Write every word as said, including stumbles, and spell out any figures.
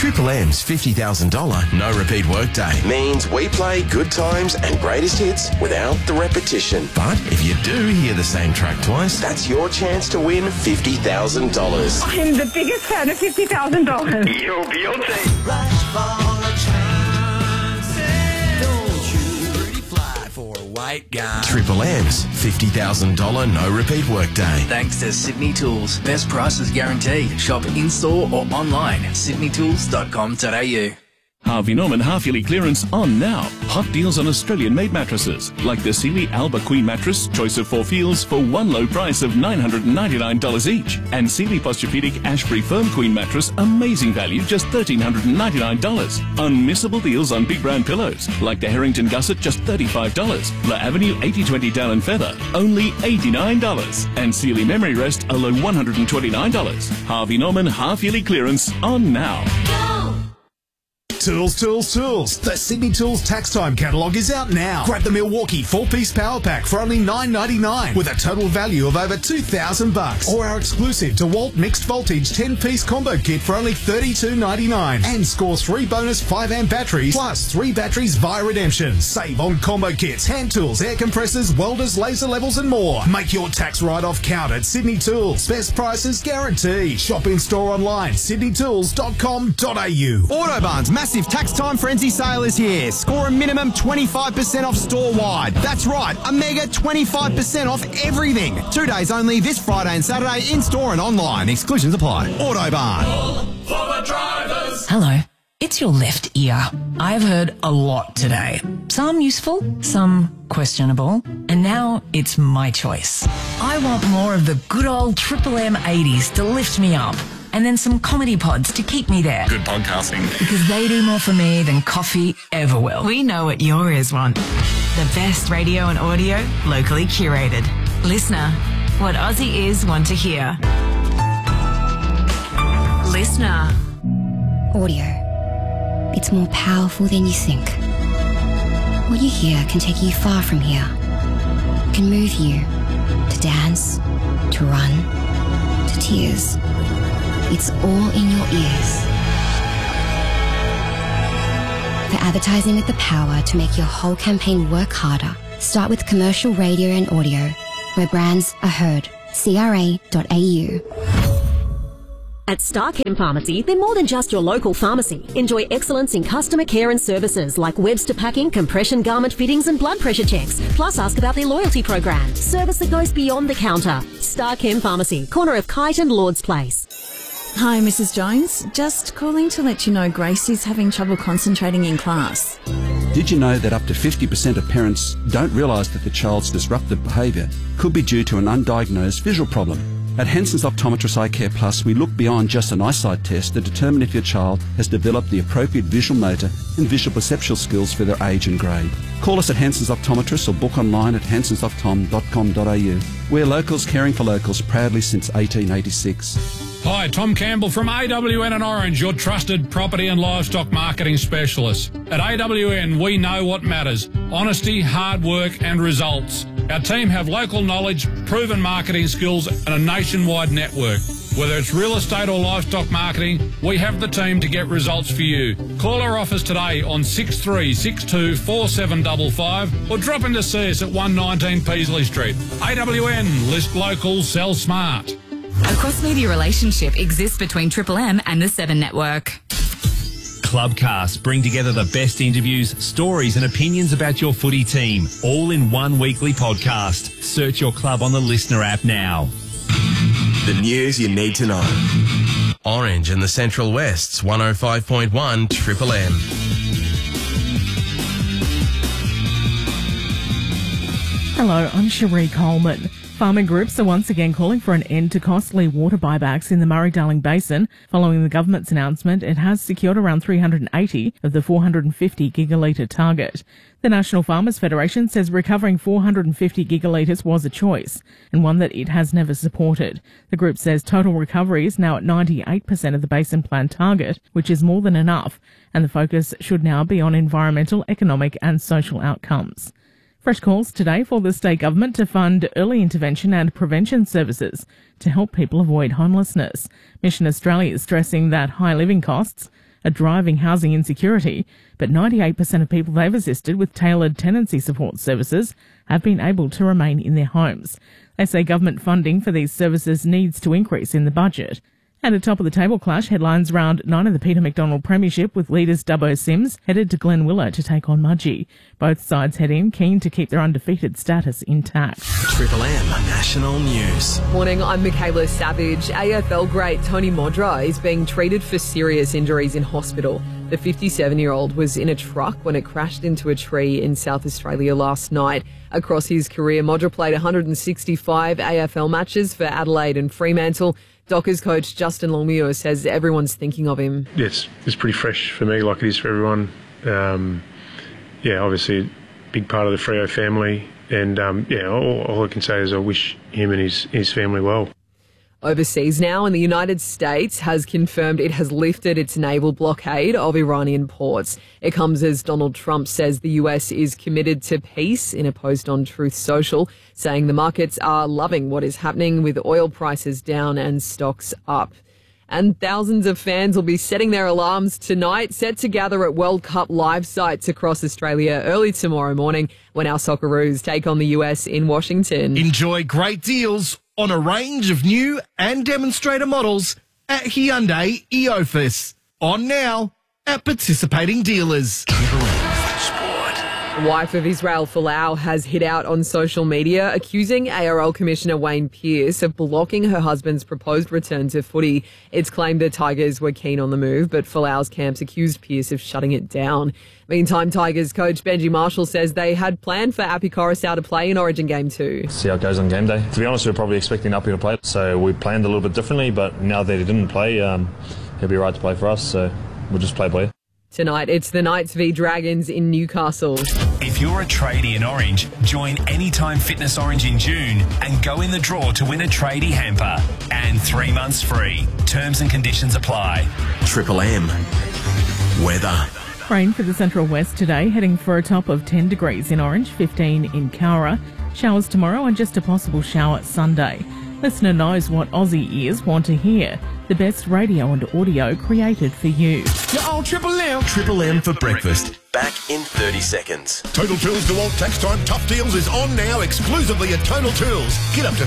Triple M's fifty thousand dollars no repeat workday means we play good times and greatest hits without the repetition. But if you do hear the same track twice, that's your chance to win fifty thousand dollars. I'm the biggest fan of fifty thousand dollars. Yo, Beyonce. Rush for a chance. Don't you pretty fly for a white guy. Triple M's fifty thousand dollars no repeat workday. Thanks to Sydney Tools. Best prices guaranteed. Shop in-store or online at sydney tools dot com dot a u. Harvey Norman half-yearly clearance on now. Hot deals on Australian-made mattresses, like the Sealy Alba Queen mattress, choice of four feels for one low price of nine hundred ninety-nine dollars each. And Sealy Posturepedic Ash-Free Firm Queen mattress, amazing value, just one thousand three hundred ninety-nine dollars. Unmissable deals on big brand pillows, like the Harrington Gusset, just thirty-five dollars. La Avenue eighty twenty Down and Feather, only eighty-nine dollars. And Sealy Memory Rest, a low one hundred twenty-nine dollars. Harvey Norman half-yearly clearance on now. Tools, tools, tools. The Sydney Tools Tax Time catalogue is out now. Grab the Milwaukee four-piece power pack for only nine ninety-nine with a total value of over two thousand bucks. Or our exclusive DeWalt mixed voltage ten-piece combo kit for only thirty-two ninety-nine. And score three bonus five amp batteries plus three batteries via redemption. Save on combo kits, hand tools, air compressors, welders, laser levels and more. Make your tax write-off count at Sydney Tools. Best prices guaranteed. Shop in store online, sydney tools dot com dot a u. Autobarn's massive tax time frenzy sale is here. Score a minimum twenty-five percent off store-wide. That's right, a mega twenty-five percent off everything. Two days only this Friday and Saturday in-store and online. Exclusions apply. Autobarn. For the drivers. Hello, it's your left ear. I've heard a lot today. Some useful, some questionable, and now it's my choice. I want more of the good old Triple M eighties to lift me up. And then some comedy pods to keep me there. Good podcasting. Because they do more for me than coffee ever will. We know what your ears want. The best radio and audio, locally curated. Listener, what Aussie ears want to hear. Listener. Audio. It's more powerful than you think. What you hear can take you far from here. It can move you to dance, to run, to tears. It's all in your ears. For advertising with the power to make your whole campaign work harder, start with commercial radio and audio, where brands are heard. C R A dot A U. At Starchem Pharmacy, they're more than just your local pharmacy. Enjoy excellence in customer care and services like Webster packing, compression garment fittings and blood pressure checks. Plus ask about their loyalty program. Service that goes beyond the counter. Starchem Pharmacy, corner of Kite and Lord's Place. Hi, Missus Jones. Just calling to let you know Gracie's having trouble concentrating in class. Did you know that up to fifty percent of parents don't realise that the child's disruptive behaviour could be due to an undiagnosed visual problem? At Henson's Optometrist Eye Care Plus, we look beyond just an eyesight test to determine if your child has developed the appropriate visual motor and visual perceptual skills for their age and grade. Call us at Henson's Optometrist or book online at hensons optom dot com dot a u. We're locals caring for locals proudly since eighteen eighty-six. Hi, Tom Campbell from A W N and Orange, your trusted property and livestock marketing specialist. At A W N, we know what matters: honesty, hard work and results. Our team have local knowledge, proven marketing skills and a nationwide network. Whether it's real estate or livestock marketing, we have the team to get results for you. Call our office today on six three six two, four seven five five or drop in to see us at one nineteen Peasley Street. A W N, list local, sell smart. A cross-media relationship exists between Triple M and the Seven Network. Clubcast bring together the best interviews, stories and opinions about your footy team, all in one weekly podcast. Search your club on the Listener app now. The news you need to know. Orange and the Central West's one oh five point one Triple M. Hello, I'm Cherie Coleman. Farming groups are once again calling for an end to costly water buybacks in the Murray-Darling Basin following the government's announcement it has secured around three hundred eighty of the four hundred fifty gigalitre target. The National Farmers Federation says recovering four hundred fifty gigalitres was a choice and one that it has never supported. The group says total recovery is now at ninety-eight percent of the Basin Plan target, which is more than enough, and the focus should now be on environmental, economic and social outcomes. Fresh calls today for the state government to fund early intervention and prevention services to help people avoid homelessness. Mission Australia is stressing that high living costs are driving housing insecurity, but ninety-eight percent of people they've assisted with tailored tenancy support services have been able to remain in their homes. They say government funding for these services needs to increase in the budget. And a top-of-the-table clash, headlines round nine of the Peter McDonald Premiership with leaders Dubbo Sims headed to Glenwillow to take on Mudgee. Both sides head in keen to keep their undefeated status intact. Triple M National News. Morning, I'm Michaela Savage. A F L great Tony Modra is being treated for serious injuries in hospital. The fifty-seven-year-old was in a truck when it crashed into a tree in South Australia last night. Across his career, Modra played one hundred sixty-five A F L matches for Adelaide and Fremantle. Dockers coach Justin Longmuir says everyone's thinking of him. Yeah, it's, it's pretty fresh for me like it is for everyone. Um, yeah, obviously a big part of the Freo family. And um, yeah, all, all I can say is I wish him and his, his family well. Overseas now, and the United States has confirmed it has lifted its naval blockade of Iranian ports. It comes as Donald Trump says the U S is committed to peace in a post on Truth Social, saying the markets are loving what is happening with oil prices down and stocks up. And thousands of fans will be setting their alarms tonight, set to gather at World Cup live sites across Australia early tomorrow morning when our Socceroos take on the U S in Washington. Enjoy great deals on a range of new and demonstrator models at Hyundai Eofus. On now at participating dealers. Wife of Israel Folau has hit out on social media, accusing A R L Commissioner Wayne Pearce of blocking her husband's proposed return to footy. It's claimed the Tigers were keen on the move, but Folau's camps accused Pearce of shutting it down. Meantime, Tigers coach Benji Marshall says they had planned for Api Coruscant to play in Origin Game two. See how it goes on game day. To be honest, we were probably expecting Api to play, so we planned a little bit differently, but now that he didn't play, um, he'll be right to play for us, so we'll just play by ear. Tonight, it's the Knights v Dragons in Newcastle. If you're a tradie in Orange, join Anytime Fitness Orange in June and go in the draw to win a tradie hamper. And three months free. Terms and conditions apply. Triple M. Weather. Rain for the central west today, heading for a top of ten degrees in Orange, fifteen in Cowra. Showers tomorrow and just a possible shower Sunday. Listener knows what Aussie ears want to hear. The best radio and audio created for you. You're on Triple M. Triple M for breakfast. Back in thirty seconds. Total Tools DeWalt Tax Time Tough Deals is on now exclusively at Total Tools. Get up to